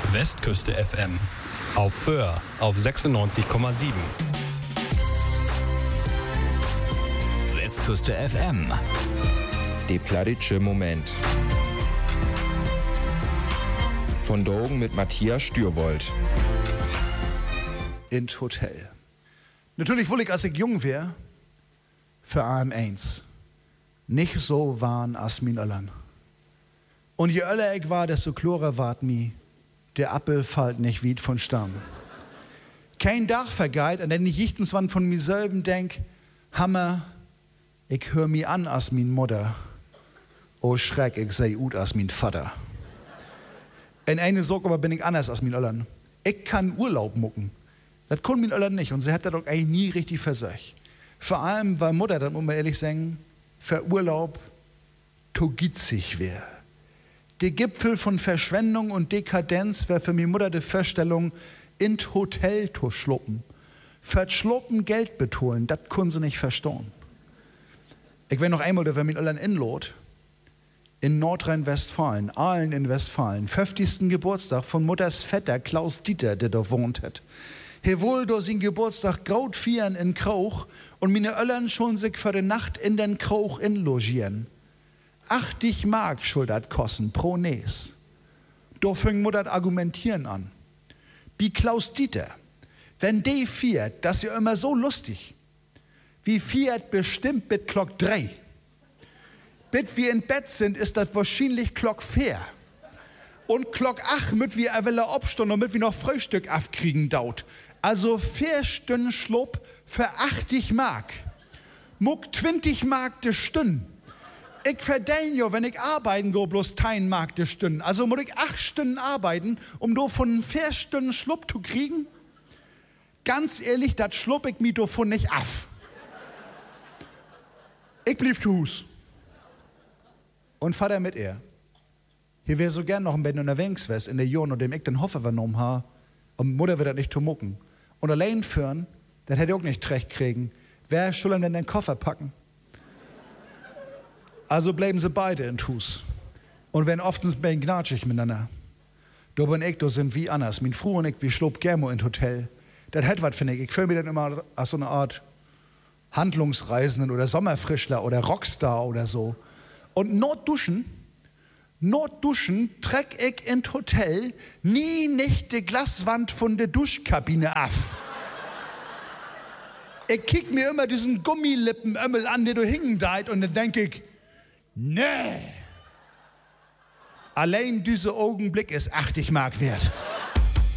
Westküste FM. Auf Föhr auf 96,7. Westküste FM. Der plattitsche Moment. Von Dogen mit Matthias Stürwold. Ins Hotel. Natürlich wollte ich, als ich jung wäre, für AM1 nicht so waren als min Öllern. Und je öller ich war, desto klarer ward mi, der Appel fällt nicht weit von Stamm. Kein Dach vergeht, an den ich jichtens wann von mir selben denk, Hammer, ich hör mi an als min Mutter. Oh Schreck, ich sei ut als min Vater. In eine Sorge aber bin ich anders als min Öllern. Ich kann Urlaub mucken. Das können min Öllern nicht und sie hat das doch eigentlich nie richtig versöcht. Vor allem, weil Mutter, dann muss man ehrlich sagen, für Urlaub to gitzig wär. Der Gipfel von Verschwendung und Dekadenz wär für mi Mutter die Vorstellung, ins Hotel zu schluppen. Für schluppen Geld betonen, das können sie nicht verstehen. Ich wär noch einmal, da wär min Öllern inlot, in Nordrhein-Westfalen, Aalen in Westfalen, 50. Geburtstag von Mutters Vetter Klaus Dieter, der da wohnt hat. He wohl do sin Geburtstag graut vieren in Krauch und mine Öllern schon sich für die Nacht in den Krauch inlogieren. 80 Mark schuldet kosten pro Nes. Do fing Mutter argumentieren an. Wie Klaus Dieter, wenn de fiert, das ist ja immer so lustig. Wie fiert bestimmt mit Glock 3. Bit wir in Bett sind, ist das wahrscheinlich Glock 4. Und Glock 8 mit wir Welle obstund und mit wir noch Frühstück aufkriegen daut. Also 4 Stunden Schlupp für 80 Mark. Muck 20 Mark de Stünd. Ich verdiene ja, wenn ich arbeiten go, bloß 10 Mark de Stünd. Also muss ich 8 Stunden arbeiten, um do von 4 Stunden Schlupp zu kriegen. Ganz ehrlich, das schlupp ich mir davon nicht af. Ich blieb zu Hus. Und Vater mit ihr. Hier wäre so gern noch ein bisschen unterwegs wärst in der Jahren, und dem ich den Hoffe vernommen habe, und Mutter wird das nicht zu mucken. Und allein führen, das hätte ich auch nicht recht kriegen. Wer soll denn den Koffer packen? Also bleiben sie beide in Hus. Und wenn oftens bin gnatschig miteinander. Da bin ich, da sind wie anders. Mein Frau und ich, wir schlob gerne ins Hotel. Das hat was, finde ich. Ich fühle mich dann immer als so eine Art Handlungsreisenden oder Sommerfrischler oder Rockstar oder so. Und Notduschen treck ich ins Hotel nie nicht die Glaswand von der Duschkabine af. Ich kick mir immer diesen Gummilippenömmel an, der du hingen deit, und dann denk ich, nee. Allein dieser Augenblick ist 80 Mark wert.